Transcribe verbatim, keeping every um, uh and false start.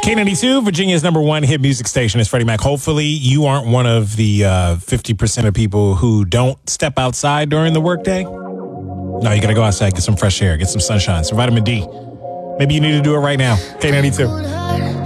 K ninety-two, Virginia's number one hit music station is Freddie Mac. Hopefully you aren't one of the uh, fifty percent of people who don't step outside during the workday. No, you got to go outside, get some fresh air, get some sunshine, some vitamin D. Maybe you need to do it right now. K ninety-two.